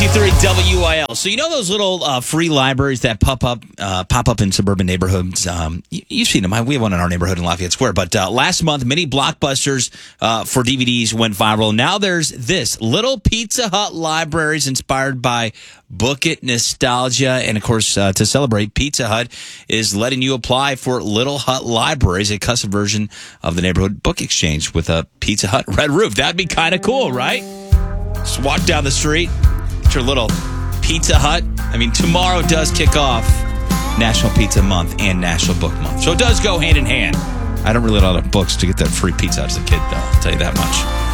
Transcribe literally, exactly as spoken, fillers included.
ninety-two point three W I L. So you know those little uh, free libraries that pop up uh, pop up in suburban neighborhoods? Um, you, you've seen them. We have one in our neighborhood in Lafayette Square. But uh, last month, many blockbusters uh, for D V Ds went viral. Now there's this little Pizza Hut libraries inspired by Book It nostalgia. And, of course, uh, to celebrate, Pizza Hut is letting you apply for Little Hut Libraries, a custom version of the neighborhood book exchange with a Pizza Hut red roof. That'd be kind of cool, right? Just walk down the street, get your little Pizza Hut. I mean, tomorrow does kick off National Pizza Month and National Book Month. So it does go hand in hand. I don't really like books to get that free pizza as a kid, though. I'll tell you that much.